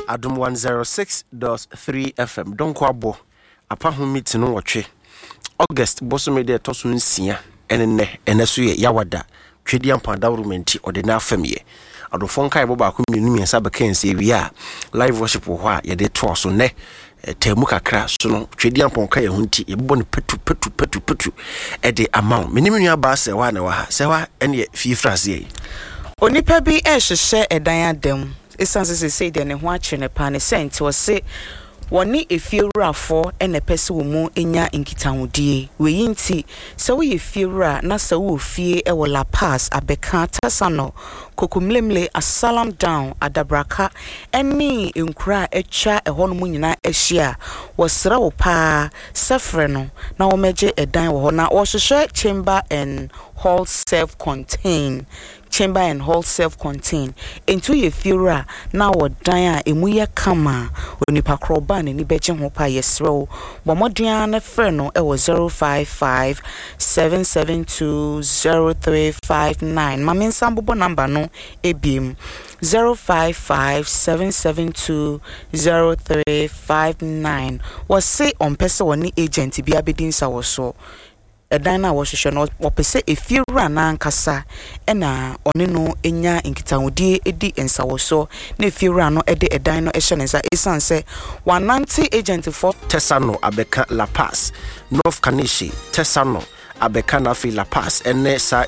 Adum 106.3 FM. Don't go abo. Apa ho meet no watwe. August boso me de toso nsia ene eneso ye yawada. Twedi ampa dawrumenti ode na afam ye. Adofon kai bo ba ko menu miensa be kan se wi a live worship ho a ye de to so ne temu kakra so no twedi ampa kai ye hunti ye bo ne petu e de amount menimenu aba se wa na wa ha se wa ene fi frase ye. Onipa bi ehhehye edan adem esanse se de ne ho akye ne pa ne sent wo se woni efiewurafo ene pese wo mu enya nkitahudie weyi nti se wo ye fiewura na se wo fie e wo La Paz abeka tasano kokumlemle asalam down adabraka eni enkura etwa ehɔ no mu nyina ehia wo sra wo pa sefre no na wo meje edan wo hɔ na wo hwehwɛ chamber and hall self-contained into ye fiura na wo dan a emu ye kama onipa kroba ne ni beje ho pa yesrew bomodua na frɛ no e wo 055 772 0359 mamin sambobo number no ebiem 055 772 0359 was say on pese woni agent bi abedin sa wo so edan na wo hwehwe no wo pese efiewura na ankasa ena one no enya nkitahudie edi ensawoso na efiewura no ede edan no ehye nsa esanse wananti agent for Tesano abeka La Paz North Kanishi Tesano abeka na fi La Paz ene sa